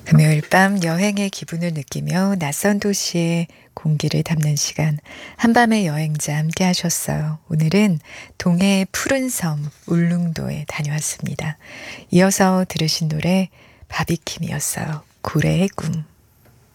금요일 밤 여행의 기분을 느끼며 낯선 도시의 공기를 담는 시간, 한밤의 여행자 함께 하셨어요. 오늘은 동해의 푸른 섬 울릉도에 다녀왔습니다. 이어서 들으신 노래 바비킴이었어요. 구레의 꿈.